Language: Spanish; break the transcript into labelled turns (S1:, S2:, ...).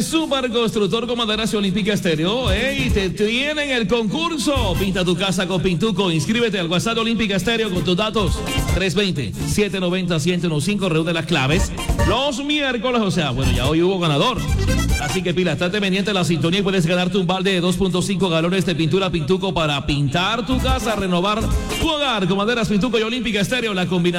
S1: el Super Constructor con Maderas y Olímpica Estéreo. ¡Ey! Te tienen el concurso. Pinta tu casa con Pintuco. Inscríbete al WhatsApp de Olímpica Estéreo con tus datos. 320-790-1015. Reúne las claves. Los miércoles, o sea, bueno, ya hoy hubo ganador. Así que pila, estate pendiente de la sintonía y puedes ganarte un balde de 2.5 galones de pintura Pintuco para pintar tu casa, renovar tu hogar con Maderas Pintuco y Olímpica Estéreo. La combinación